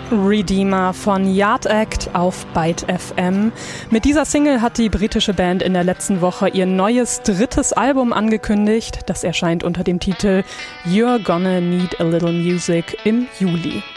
Redeemer von Yard Act auf Byte FM. Mit dieser Single hat die britische Band in der letzten Woche ihr neues 3. Album angekündigt. Das erscheint unter dem Titel You're Gonna Need a Little Music im Juli.